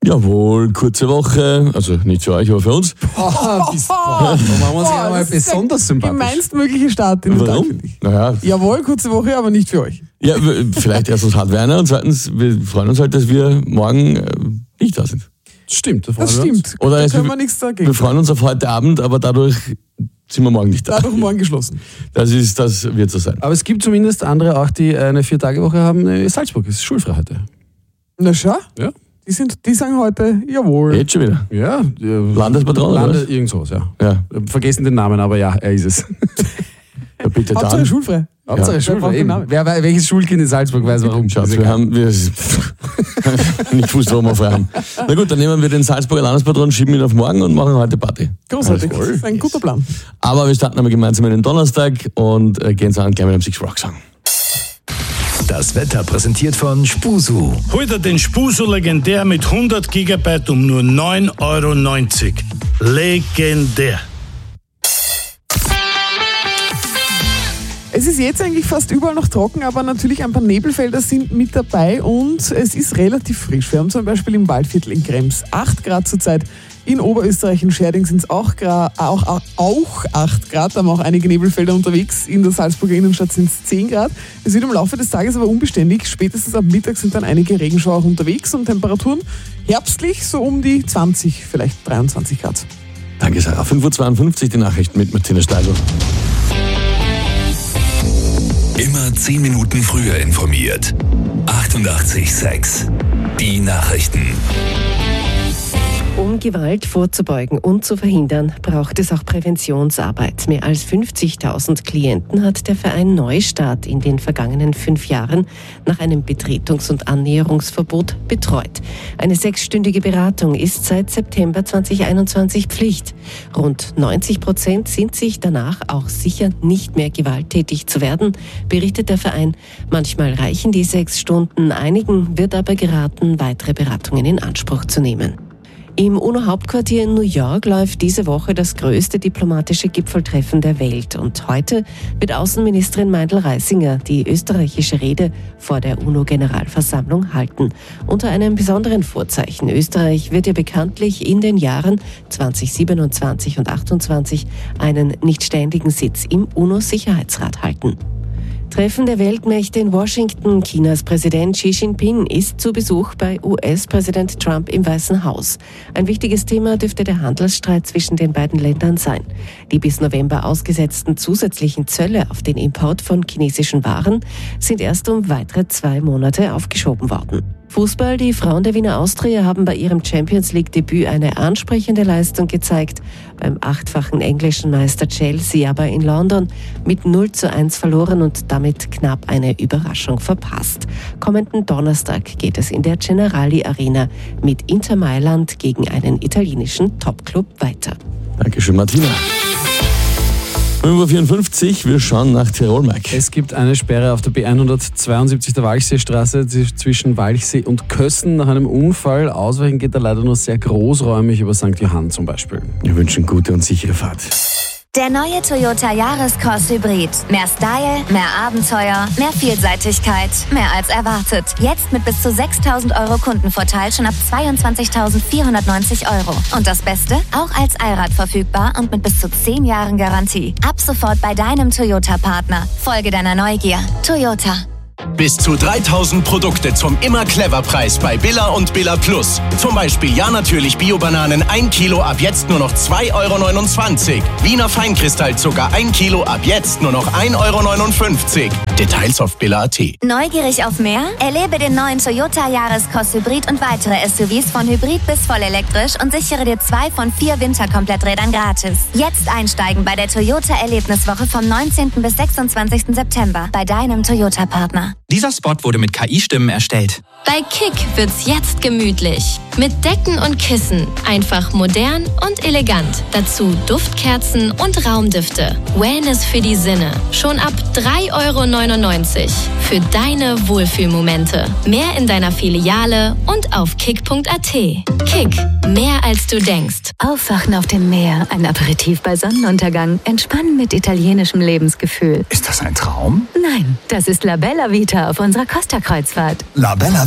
Jawohl, kurze Woche, also nicht für euch, aber für uns. Da machen wir uns ja mal besonders sympathisch. Die meinstmögliche Start in den Tag, finde ich. Naja. Jawohl, kurze Woche, aber nicht für euch. Ja, vielleicht erstens hart Werner und zweitens, wir freuen uns halt, dass wir morgen nicht da sind. Stimmt, Das stimmt. Oder da können wir nichts dagegen. wir freuen uns auf heute Abend, aber dadurch sind wir morgen nicht da. Dadurch morgen geschlossen. Das wird so sein. Aber es gibt zumindest andere auch, die eine 4-Tage-Woche haben. Salzburg ist schulfrei heute. Na schau, Ja. die sagen heute jawohl. Jetzt schon wieder. Ja. Landespatron, oder was? Irgend sowas, ja. Ja. Vergessen den Namen, aber ja, er ist es. Ja, bitte Hauptsache dann. schulfrei. Hauptsache Wer schulfrei. braucht den Eben. Namen? Welches Schulkind in Salzburg weiß warum? Schatz, Ist wir egal. haben nicht gewusst, warum wir frei haben. Na gut, dann nehmen wir den Salzburger Landespatron, schieben ihn auf morgen und machen heute Party. Großartig. Alles Das ist ein guter Plan. Aber wir starten aber gemeinsam in den Donnerstag und gehen es an gleich mit einem Six Rock Song. Das Wetter präsentiert von Spusu. Hol dir den Spusu legendär mit 100 GB um nur 9,90 €. Legendär. Es ist jetzt eigentlich fast überall noch trocken, aber natürlich ein paar Nebelfelder sind mit dabei und es ist relativ frisch. Wir haben zum Beispiel im Waldviertel in Krems 8 Grad zurzeit. In Oberösterreich, in Scherding sind es auch 8 Grad, da haben auch einige Nebelfelder unterwegs. In der Salzburger Innenstadt sind es 10 Grad. Es wird im Laufe des Tages aber unbeständig. Spätestens ab Mittag sind dann einige Regenschauer auch unterwegs und Temperaturen herbstlich so um die 20, vielleicht 23 Grad. Danke, Sarah. 5:52 Uhr die Nachrichten mit Martina Steidl. Immer 10 Minuten früher informiert. 88,6. Die Nachrichten. Um Gewalt vorzubeugen und zu verhindern, braucht es auch Präventionsarbeit. Mehr als 50.000 Klienten hat der Verein Neustart in den vergangenen 5 Jahren nach einem Betretungs- und Annäherungsverbot betreut. Eine 6-stündige Beratung ist seit September 2021 Pflicht. Rund 90% sind sich danach auch sicher, nicht mehr gewalttätig zu werden, berichtet der Verein. Manchmal reichen die 6 Stunden, einigen wird aber geraten, weitere Beratungen in Anspruch zu nehmen. Im UNO-Hauptquartier in New York läuft diese Woche das größte diplomatische Gipfeltreffen der Welt. Und heute wird Außenministerin Meindl-Reisinger die österreichische Rede vor der UNO-Generalversammlung halten. Unter einem besonderen Vorzeichen. Österreich wird ja bekanntlich in den Jahren 2027 und 2028 einen nicht ständigen Sitz im UNO-Sicherheitsrat halten. Treffen der Weltmächte in Washington. Chinas Präsident Xi Jinping ist zu Besuch bei US-Präsident Trump im Weißen Haus. Ein wichtiges Thema dürfte der Handelsstreit zwischen den beiden Ländern sein. Die bis November ausgesetzten zusätzlichen Zölle auf den Import von chinesischen Waren sind erst um weitere 2 Monate aufgeschoben worden. Fußball, die Frauen der Wiener Austria haben bei ihrem Champions-League-Debüt eine ansprechende Leistung gezeigt. Beim 8-fachen englischen Meister Chelsea aber in London mit 0:1 verloren und damit knapp eine Überraschung verpasst. Kommenden Donnerstag geht es in der Generali Arena mit Inter Mailand gegen einen italienischen Topclub weiter. Dankeschön, Martina. 5:54 Uhr, wir schauen nach Tirol, Mike. Es gibt eine Sperre auf der B172 der Walchseestraße zwischen Walchsee und Kössen nach einem Unfall. Ausweichen geht da leider nur sehr großräumig über St. Johann zum Beispiel. Wir wünschen gute und sichere Fahrt. Der neue Toyota Yaris-Cross Hybrid. Mehr Style, mehr Abenteuer, mehr Vielseitigkeit, mehr als erwartet. Jetzt mit bis zu 6.000 € Kundenvorteil schon ab 22.490 €. Und das Beste? Auch als Allrad verfügbar und mit bis zu 10 Jahren Garantie. Ab sofort bei deinem Toyota-Partner. Folge deiner Neugier. Toyota. Bis zu 3.000 Produkte zum Immer-Clever-Preis bei Billa und Billa Plus. Zum Beispiel ja natürlich Bio-Bananen 1 Kilo ab jetzt nur noch 2,29 €. Wiener Feinkristallzucker 1 Kilo ab jetzt nur noch 1,59 €. Details auf billa.at. Neugierig auf mehr? Erlebe den neuen Toyota Yaris-Cross Hybrid und weitere SUVs von Hybrid bis vollelektrisch und sichere dir 2 von 4 Winterkompletträdern gratis. Jetzt einsteigen bei der Toyota Erlebniswoche vom 19. bis 26. September bei deinem Toyota-Partner. Dieser Spot wurde mit KI-Stimmen erstellt. Bei Kick wird's jetzt gemütlich. Mit Decken und Kissen. Einfach modern und elegant. Dazu Duftkerzen und Raumdüfte. Wellness für die Sinne. Schon ab 3,99 € für deine Wohlfühlmomente. Mehr in deiner Filiale und auf kick.at. Kick. Mehr als du denkst. Aufwachen auf dem Meer, ein Aperitif bei Sonnenuntergang, entspannen mit italienischem Lebensgefühl. Ist das ein Traum? Nein, das ist La Bella Vita auf unserer Costa-Kreuzfahrt. La Bella Vita.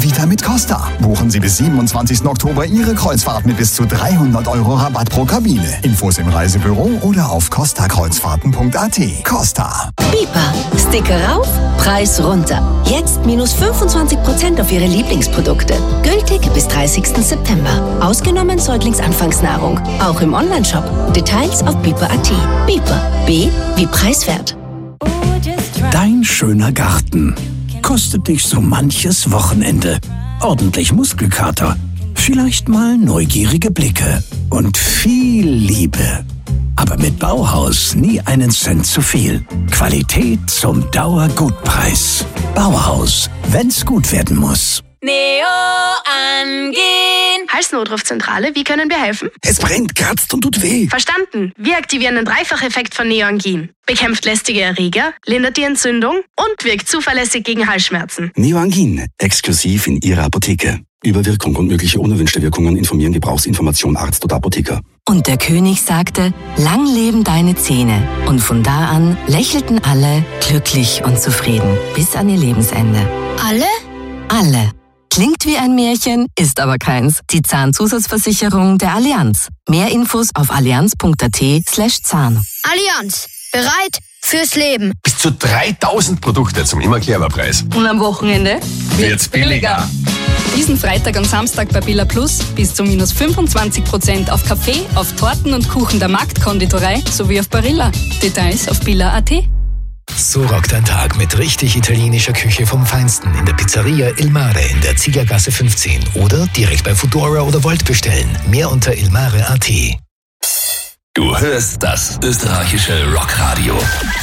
Kita mit Costa. Buchen Sie bis 27. Oktober Ihre Kreuzfahrt mit bis zu 300 € Rabatt pro Kabine. Infos im Reisebüro oder auf costakreuzfahrten.at. Costa. Bipa. Sticker rauf, Preis runter. Jetzt minus 25% auf Ihre Lieblingsprodukte. Gültig bis 30. September. Ausgenommen Säuglingsanfangsnahrung. Auch im Onlineshop. Details auf bipa.at. Bipa. B wie preiswert. Dein schöner Garten kostet dich so manches Wochenende. Ordentlich Muskelkater, vielleicht mal neugierige Blicke und viel Liebe. Aber mit Bauhaus nie einen Cent zu viel. Qualität zum Dauergutpreis. Bauhaus, wenn's gut werden muss. Neo angehen. Halsnotrufzentrale, wie können wir helfen? Es brennt, kratzt und tut weh. Verstanden. Wir aktivieren den Dreifacheffekt von Neoangin. Bekämpft lästige Erreger, lindert die Entzündung und wirkt zuverlässig gegen Halsschmerzen. Neoangin, exklusiv in Ihrer Apotheke. Über Wirkung und mögliche unerwünschte Wirkungen informieren Gebrauchsinformation Arzt oder Apotheker. Und der König sagte, lang leben deine Zähne. Und von da an lächelten alle glücklich und zufrieden bis an ihr Lebensende. Alle? Alle. Klingt wie ein Märchen, ist aber keins. Die Zahnzusatzversicherung der Allianz. Mehr Infos auf allianz.at/Zahn. Allianz. Bereit fürs Leben. Bis zu 3000 Produkte zum immer Clever-Preis. Und am Wochenende wird's billiger. Diesen Freitag und Samstag bei Billa Plus bis zu minus 25% auf Kaffee, auf Torten und Kuchen der Marktkonditorei sowie auf Barilla. Details auf billa.at. So rockt ein Tag mit richtig italienischer Küche vom Feinsten in der Pizzeria Il Mare in der Ziegergasse 15 oder direkt bei Foodora oder Volt bestellen. Mehr unter ilmare.at. Du hörst das österreichische Rockradio.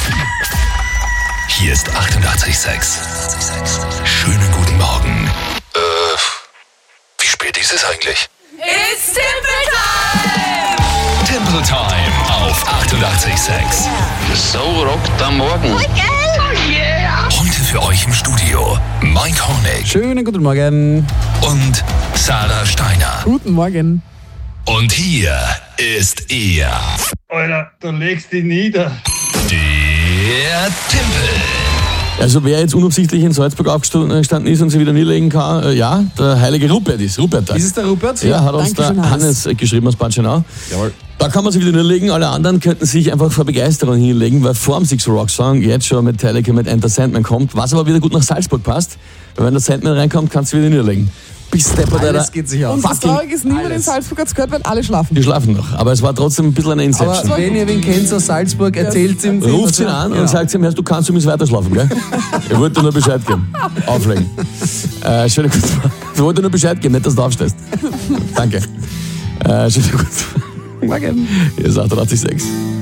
Hier ist 88,6. Schönen guten Morgen. Wie spät ist es eigentlich? It's Temple Time! Temple Time auf 88,6. So rockt am Morgen. Oh yeah! Heute für euch im Studio Mike Hornig. Schönen guten Morgen. Und Sarah Steiner. Guten Morgen. Und hier ist er. Alter, du legst dich nieder. Der Timpel. Also wer jetzt unabsichtlich in Salzburg aufgestanden ist und sich wieder niederlegen kann, ja, der heilige Rupert ist. Rupert. Ist es der Rupert? Ja, hat uns der Hannes geschrieben aus Bad Schönau. Jawohl. Da kann man sich wieder niederlegen, alle anderen könnten sich einfach vor Begeisterung hinlegen, weil vor dem Six Rock Song jetzt schon Metallica mit Enter Sandman kommt, was aber wieder gut nach Salzburg passt, weil wenn der Sandman reinkommt, kannst du wieder niederlegen. Bis Depper, alles geht sich aus. Und das Traurige ist, niemand in Salzburg hat es gehört, weil alle schlafen. Die schlafen noch, aber es war trotzdem ein bisschen eine Inception. Aber wenn ihr wen kennt aus Salzburg, erzählt ihm. Ruft ihn an und sagt ihm, du kannst übrigens weiter schlafen, gell? Ich wollte dir nur Bescheid geben. Auflegen. Schönen guten Morgen. Ich wollte dir nur Bescheid geben, nicht, dass du aufstehst. Danke. Schönen guten Morgen. Hier ist 88,6.